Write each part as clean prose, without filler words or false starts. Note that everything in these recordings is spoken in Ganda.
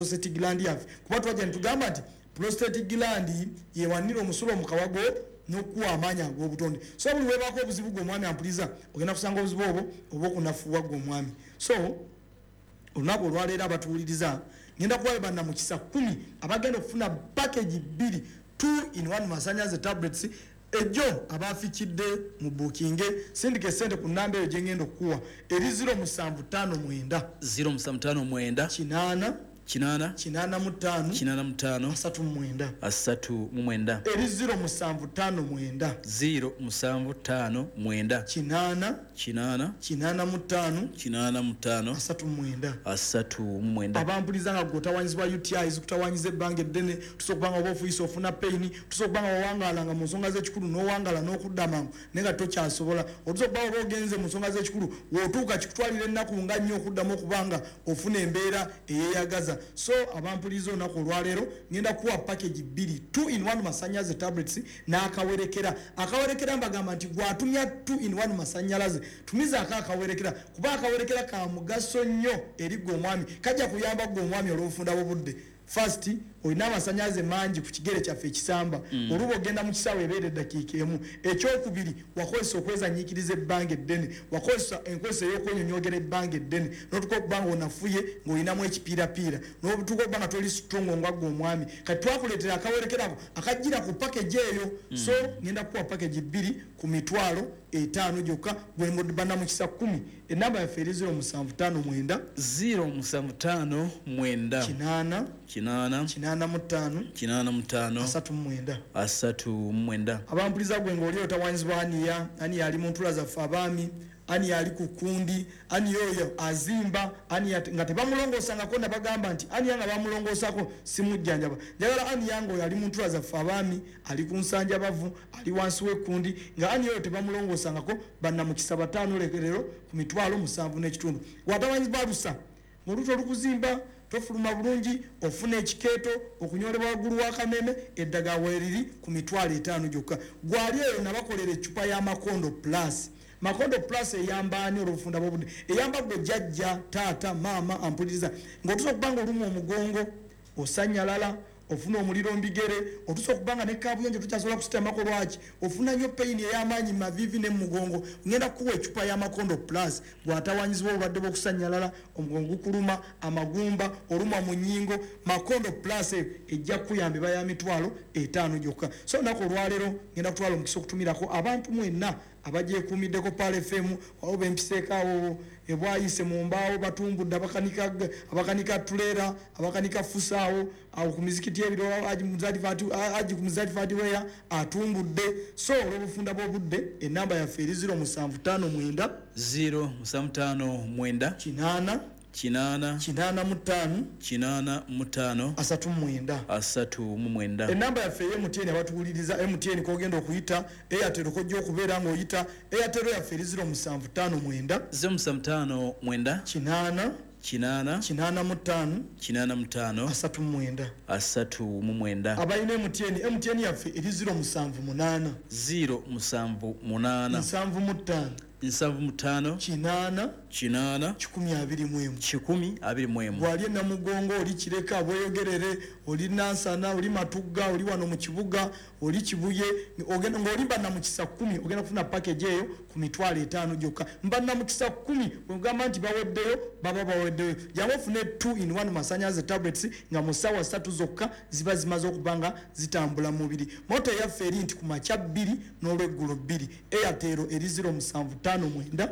prostate gland yafe kuba twajja ntugamba nti prostate gland yewanira omusulo mu kawago n'okuwa amaanyi ag'obutonde so buli weebaako obuzibu gw'omwami ampuliza ogenda kusanga obuzibu obwo oba okunafuwa gw'omwami so olunaku olwaleero abatuwuliriza ngenda kuwayo bannamukisa 10 abagenda okufuna package 2 2-in-1 masanyaze tablets ejo abafikidde mu bookinge sindike sente ku namba eyo gye ngenda okukuwa eri 0759 0759 kinana 85 39 eri 0759 85 abampuliza nga gotawanyizibwa UTIs kutawanyiza ebbanga eddene tusobanga oba ofuisa ofuna pain tusobanga wawangala mu nsonga z'ekikulu n'owangala n'okudda mangu naye nga tokyasobola otusobanga oba ogenze mu nsonga z'ekikulu w'otuuka kikutwalira ennaku nga nnyo okuddamu okubanga ofuna embeera eyeeyagaza so abampuliza olunaku olwaleero ngenda kuwa package 2 2-in-1 masannyalaze tablets n'akawerekera mbagamba nti gwatumya 2-in-1 masannyalaze tumizaako akawerekera kuba akawerekera ka mugaso nnyo eri gwe omwami kajja kuyamba gwe omwami olw'obufunda bw'obudde first olina amasannyalaze mangi ku kigere kyaffe ekisamba oluba ogenda mu kisaawe ebeera eddakiika emu ekyokubiri wakozesa okwezanyiikiriza ebbanga eddene wakozesa enkozesa ey'okwenyonyogera ebbanga eddene n'otuka okuba nga onafuye ng'olinamu ekipiirapiira n'obutuuka okuba nga toli sitongo nga gwe omwami kati twakuleetera akawerekerako akajjira ku package eyo so ngenda kukuwa package 2 ku mitwalo 5 gyokka gwe bannamukisa 10 enamba yaffe eri 0759 85 abampuliza gwe ng'oli otawanyizibwa ani yali mu ntula zaffe abaami ani yali ku kundi ani yoyo azimba ani nga tebamulongoosangako nabagamba nti ani yanga bamulongoosako simujjanjaba njagala ani yanga oyo ali mu ntula zaffe abaami ali ku nsanja bavu ali wansi w'ekkundi nga ani yoyo tebamulongoosangako bannamukisa 5 lekerero ku mitwalo 7.5 watawanyizibwa lusa ng'oluto olukuzimba tofuluma bulungi ofuna ekikeeto okunyolebwa waggulu w'akameme eddagala weeriri ku mitwalo 5 gyokka gwali eyo nabakolera eccupa y'amakondo plus makondo plus eyamba ani olw'obufunda bw'obudde eyamba gwe jjajja taata maama ampuliriza ng'otusobola okubanga olumu omugongo osanyalala ofuna omuliro mbigere otusobola okubanga ne kaabuyonjo tukyasobola kusitamako lwaki ofuna nnyo peyini ey'amaanyi mavivi ne mugongo ngenda kukuwa eccupa y'amakondo plus bw'atawanyizibwa obulwadde bw'okusanyalala omugongo gukuluma amagumba olumwa mu nnyingo makondo plus ejja kukuyamba ya mitwalo 5 gyokka so olunaku olwaleero ngenda kutwala omukisa okutumirako abantu mwenna abagyekuumiddeko Pal FM oba empiseekaawo ebwayise mu mbaawo batumbudde abakanika tulera abakanika fusaawo awo ku mizikiti ebiro aji ku muzalifaati weya atumbudde so olw'obufunda bw'obudde enamba yaffe eri 0759 85 enamba yaffe MTN abatuwuliriza MTN kogenda okuyita Airtel kojja okubeera ng'oyita Airtel yaffe eri 0759 85 abalina MTN yaffe eri 078 75 bwali namugongo oli kireka bweyogerere oli nansana oli matugga oli wano mu kibuga oli kibuye ogenda ng'oli bannamukisa 10 ogenda kufuna package eyo ku mitwalo 5 gyokka bannamukisa 10 bwegamba nti baweddeyo baba baweddeyo jangu ofune 2-in-1 masannyalaze tablets nga mu ssaawa 3 zokka ziba zimaze okuba nga zitambula mubiri moto yaffe eri nti ku makya 2 n'olweggulo 2 Airtel eri 0759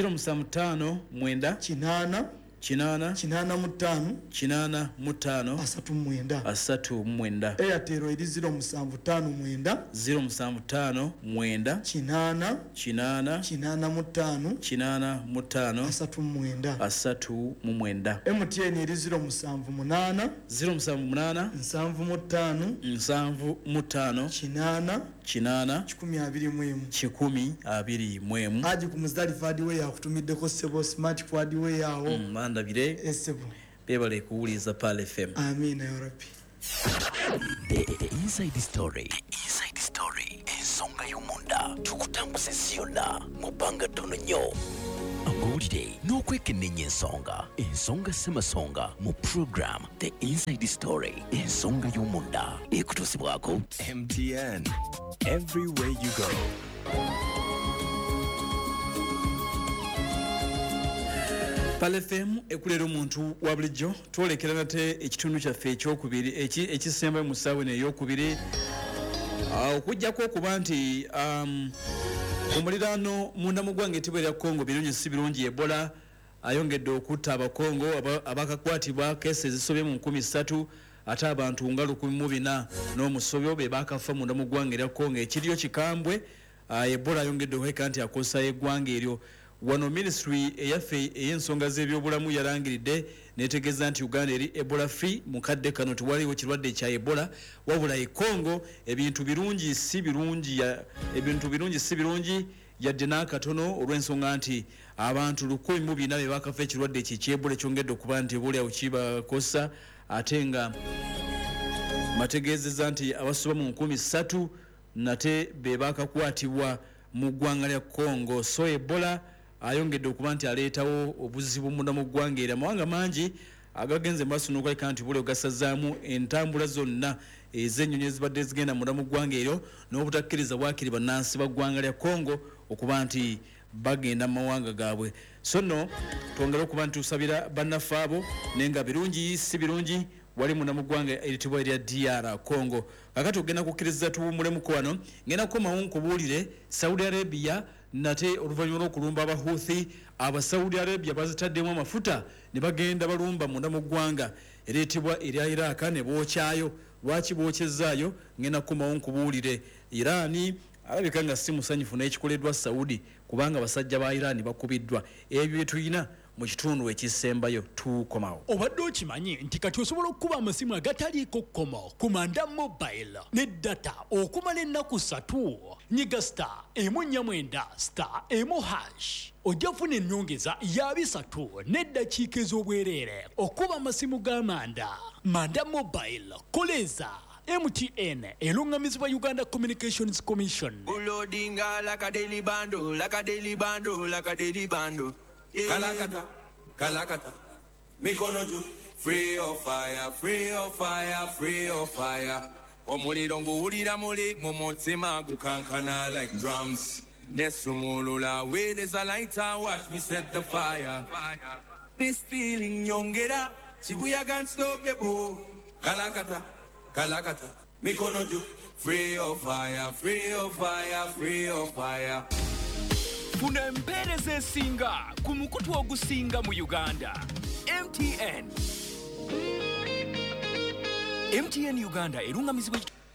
85 Airtel eri 0759 MTN eri 078 75 aji ku muzalifaadi we yakutumiddeko sebo smart quad we yawo mandabire esebo bebale kuwuliza Pal FM. Amina ya Rabbi. The inside story. Ensonga y'omunda tukutambuze ziyonna mu bbanga ttono nnyo. ng'owulire n'okwekenneenya ensonga ssemasonga mu program The Inside Story, ensonga y'omunda ekutuusibwako MTN, everywhere you go. Pale FM ekulera omuntu wa bulijjo twolekera nate ekitundu kyaffe ekyokubiri ekisemba mu ssaawa eno ey'okubiri okujjako okuba nti omuliraano munda mu ggwanga ettibwa erya Congo birungi si birungi Ebola ayongedde okutta abakongo abakakwatibwa keesi ezisobye mu 13 ate abantu nga 140 n'omusobyo be bakafa munda mu ggwanga erya Congo ekiriyo kikambwe. Ebola ayongedde okuheka nti akosa eggwanga eryo. Wano ministry eyaffe ey'ensonga z'ebyobulamu yalangiridde netegeeza nti Uganda eri Ebola free mukadde kano tewaliwo kirwadde kya Ebola wabula Congo ebintu birungi si birungi yadde n'akatono olw'ensonga nti abantu 140 be bakafa ekirwadde ky'Ebola ekyongedde okuba nti oboolyawo kibakosa ate nga bategeezezza nti abasoba mu 13 nate be bakakwatibwa mu ggwanga lya Congo. So Ebola ayongedde okuba nti aleetawo obuzibu munda mu ggwanga era amawanga mangi agagenze maaso n'okulabika nti buli ogasazaamu entambula zonna ez'ennyonyi ezibadde zigenda munda mu ggwanga eryo n'obutakkiriza bwakiri bannansi ba ggwanga lya Congo okuba nti bagenda mu mawanga gaabwe. So nno twongere okuba nti tusabira bannaffe abo naye nga birungi si birungi wali munda mu ggwanga eritibwa erya DR Congo. Kakati ogenda kukkiriza tuwumulemu wano ngenda kukomawo nkubuulire Saudi Arabia nate oluvannyuma lw'okulumba Abahuthi aba Saudi Arabia bazitaddemu amafuta ne bagenda balumba munda mu ggwanga ereetibwa erya Iraq ne bookyayo. Lwaki bookyezaayo ngenda kukomawo nkubuulire. Irani alabika nga si musanyufu n'ekikoleddwa Saudi kubanga basajja ba Irani bakubiddwa. Ebyo bye tulina mu kitundu ekisembayo tukomawo. Obadde okimanyi nti kati osobola okuba amasimu agataliiko kkomo ku Manda Mobile ne data okumala ennaku 3 nyiga *149*1# ojja kufuna ennyongeza ya 3 n'eddakiika ez'obwereere okuba amasimu ga Manda Mobile. Koleza MTN elungamizibwa Uganda Communications Commission. Ulodinga like a daily bando, like a daily bando, like a daily bando. Kalakata, Mikono ju, free of fire, free of fire, free of fire. Omulidongo ulira muli, momotsema gukankana like drums. Nesumulula, where there's a lighter, watch me set the fire. This feeling yongera, Shibuya can't stop the boo. Kalakata, Mikono ju, free of fire, free of fire, free of fire. Funa empeereza esinga ku mukutu ogusinga mu Uganda. MTN Uganda erungamizibwa